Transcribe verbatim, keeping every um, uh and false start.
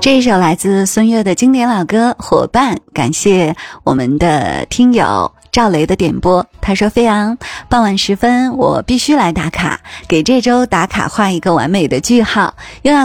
这一首来自孙悦的经典老歌《伙伴》，感谢我们的听友赵雷的点播。他说，飞扬傍晚时分我必须来打卡，给这周打卡画一个完美的句号，又要